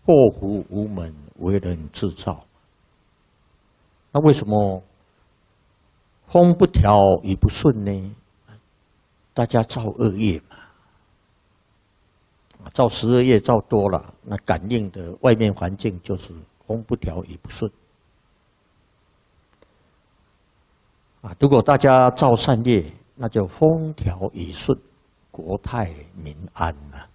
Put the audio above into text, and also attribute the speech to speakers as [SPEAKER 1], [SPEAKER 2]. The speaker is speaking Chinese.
[SPEAKER 1] 祸福无门，为人自造。那为什么风不调雨不顺呢？大家造恶业嘛，造12业造多了，那感应的外面环境就是风不调雨不顺。如果大家造善业，那就风调雨顺，国泰民安啊。